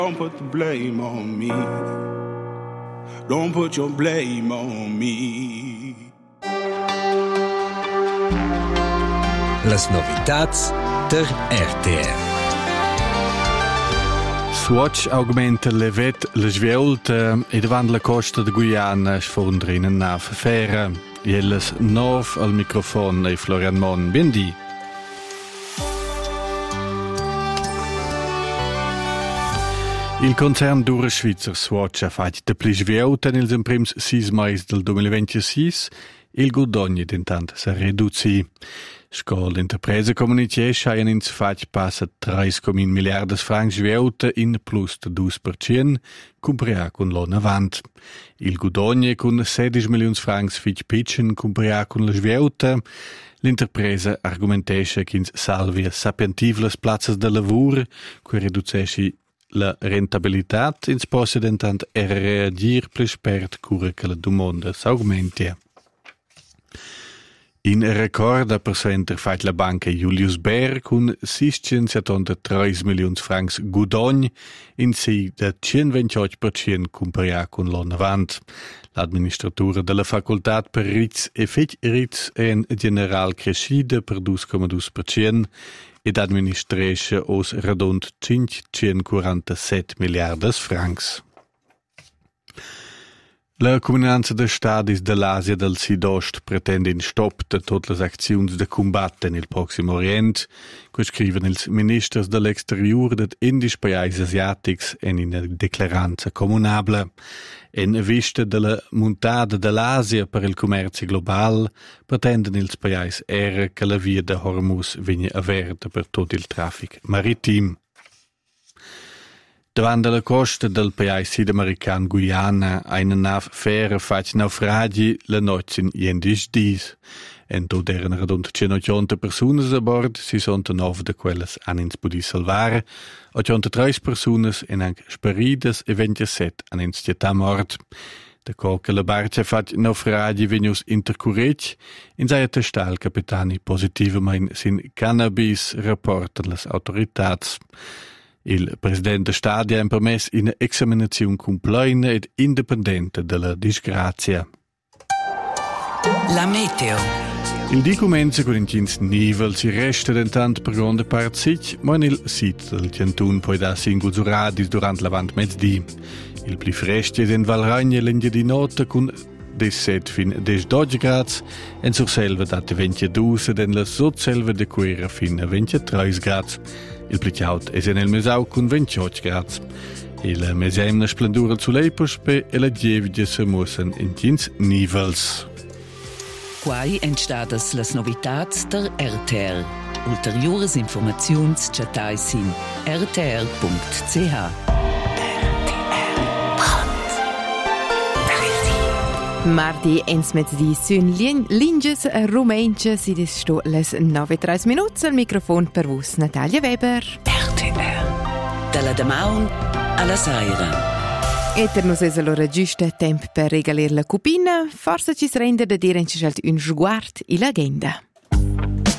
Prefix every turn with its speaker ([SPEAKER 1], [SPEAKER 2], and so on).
[SPEAKER 1] Don't put the blame on me. Don't put your blame on me.
[SPEAKER 2] Las novitats der RTR.
[SPEAKER 3] Swatch augmenta levet la sviolta e davant la costa de Guyana sfondra in nav ferra. Jelles nov al microfono e Florian Mon. Bindi. Il concern Dura Schweizer Swatch ha fatto de pli sviolta nels prims 6 mesi del 2026. Il guadagno d'intanto si riduce. Sco l'impresa comunitaria schaien ins fatg passa 3,1 miliardi francs sviolta in plus de 2%, comparat con l'anno avant. Il guadagno con 16 milioni francs fitg pitchen comparat con la sviolta. L'impresa argumentesce che ins salvia sapientivles plazzas de lavoro, che riducesci la rentabilità, ins possa d'intant reagir pli spert cura che la domanda s'augmentia. In record presenter fat la banca Julius Baer con 673 milioni francs guadagni in si da 128% comparat con l'anno avant. L'administratura della facoltà per Ritz e Fitch Ritz è in general crescida per 2,2% ed administresce os radont 547 miliardi francs. La Comunanza de Stadis dell'Asia del Sud-Ost pretende in stop de tutte le azioni de combattere nel Prossimo Orient, che scrivono i ministri dell'exterior degli indici paesi asiatici in una declaranza comunabile. In vista della montata dell'Asia per il commercio globale, pretendono i paesi che la via de Hormuz venga aperta per tutto il traffico marittimo. Davant la costa del paese sudamericano Guyana, una nav ferra fatto naufragi la notte in 11 dis. En tot erano rund 180 persone a bordo, 69 de quelles han ins pudi salvare, 83 persone en anche sparidas e 27 han ins città mort. Da coca la barca fatto naufragi venius intercurrec, in sei testal capitani positivamente sin cannabis rapportan las autoritats. Il presidente Stadi ha permesso un'esaminazione completa ed indipendente della disgrazia.
[SPEAKER 2] La meteo.
[SPEAKER 3] Il di comincia con intins nivel, si resta d'intanto per grande parte sic, ma nel sito del Cantun poi da singoli uradis durante l'avant mezz'dì. Il pli fresco è in Valragna l'India di notte con 17 fin 12 gradi, e sur selva date 22 ed in la sotselva de Quera fin a 23 gradi. Il plicaut è nel mesau con 28 gradi. Il mesemna splendura sull'epospe e la gievige se mussen in tins nivels.
[SPEAKER 4] Quai entstadas las novitats der RTR. Ulteriores informaziuns chatais in rtr.ch.
[SPEAKER 5] Mardi ens mezz'dì sün linges rumenches id es sto les 9:30 minuts al microfon per vus Natalia Weber.
[SPEAKER 4] RTR. Dalla Damaun alla Saira.
[SPEAKER 5] E per nos es allora giusto tempo per regalir la cupina, forse ci si rende da dire un sguard in l'agenda.